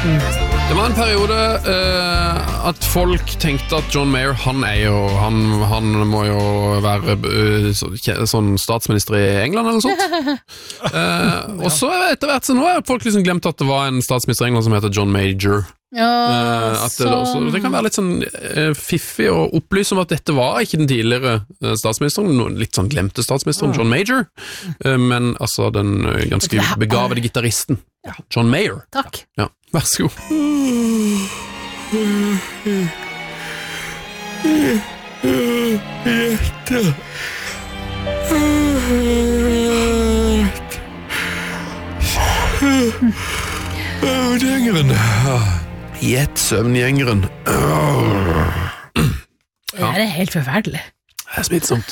Det var en periode at folk tenkte at John Mayer, han må jo være sånn statsminister i England eller sånt. Og så etter hvert så nå har folk liksom glemt at det var en statsminister i England som heter John Major. Det kan være litt sånn fiffig å opplyse om at dette var ikke den tidligere statsministeren, litt sånn glemte statsministeren John Major, men altså den ganske begavede gitarristen John Mayer. Takk. Ja, vær så god. Gjett søvngjengeren. Det er helt forferdelig. Det er smittsomt.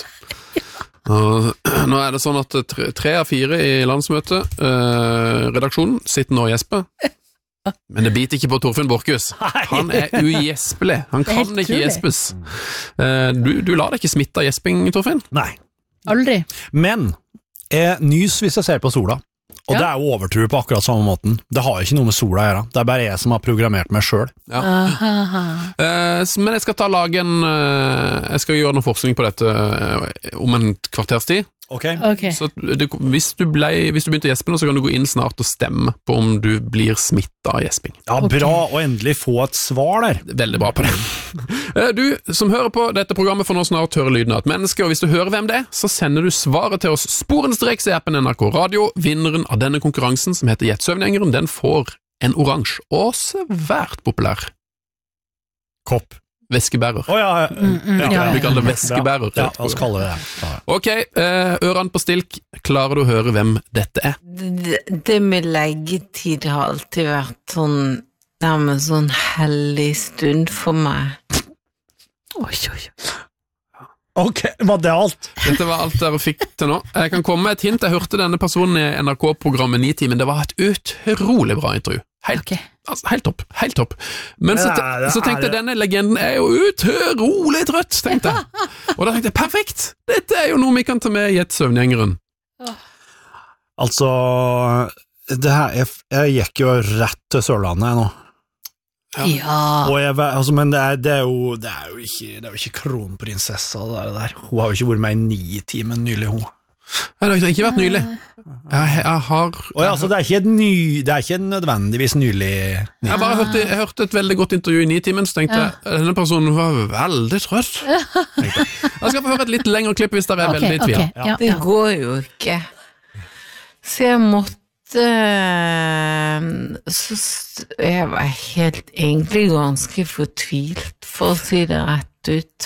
Nå er det sånn at 3 av 4 i landsmøtet, redaksjonen, sitter nå og gjesper. Men det biter ikke på Torfinn Borchhus. Han er ugjespelig. Han kan ikke gjespes. Du lar deg ikke smitte av gjesping, Torfinn? Nei. Aldri. Men nys hvis jeg ser på sola. Og det er jo overtro på akkurat samme måten. Det har ikke noe med sola å gjøre. Det er bare jeg som har programmert meg selv. Ja. Men jeg skal jeg skal gjøre noe forskning på dette om en kvarters tid. Okay. Så hvis du begynte å gjespe nå, så kan du gå inn snart og stemme på om du blir smittet av gjesping. Ja, bra å endelig få et svar der. Veldig bra på det. Du som hører på dette programmet får nå snart høre lyden av et menneske, og hvis du hører hvem det er, så sender du svaret til oss sporenstreks i appen NRK Radio. Vinneren av denne konkurransen, som heter Gjett søvngjengeren, den får en oransje og svært populær kopp. Væskebærer. Vi kaller det væskebærer. Ja, la oss kalle det det. Ok, ørene på stilk. Klarer du å høre hvem dette er? Det med leggetid har alltid vært sånn hellig stund for meg. Oi. Ok, var det alt? Dette var alt dere fikk til nå. Jeg kan komme med et hint. Jeg hørte denne personen i NRK-programmet 9-timen. Det var et utrolig bra intervju. Helt topp. Men så tenkte jeg, denne legenden er jo utrolig trøtt, tenkte jeg. Og da tenkte jeg, perfekt! Dette er jo noe vi kan ta med i Gjett søvngjengeren. Altså, jeg gikk jo rett til Sørlandet nå. Ja. Og men det er jo ikke kronprinsessa det der. Hun har jo ikke vært med i 9-timen nylig, hun. Nei, det har ikke vært nylig. Det er ikke nødvendigvis nylig. Jeg hørte et veldig godt intervju i 9-timen, så tenkte jeg, denne personen var veldig trøtt. Jeg skal få høre et litt lengre klipp hvis det er veldig tvil. Det går jo ikke. Så jeg måtte jeg var egentlig ganske fortvilt, for å si det rett ut.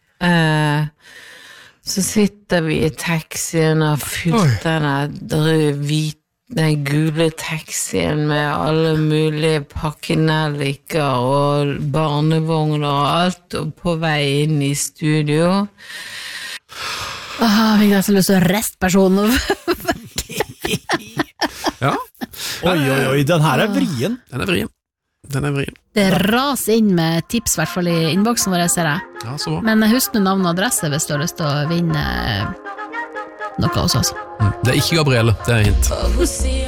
Så sitter vi i taxien og fylt den gule taxien med alle mulige pakkenelliker og barnevogner og alt, og på vei inn i studio. Fikk jeg så lyst til å restpersonen. Ja. Oi, den her er vrien. Den er vrien. Det raser inn med tips, i hvert fall i innboksen vår, ser jeg. Ja, så bra. Men husk nå navn og adresse hvis du har lyst til å vinne noe hos oss. Det er ikke Gabrielle, det er hint.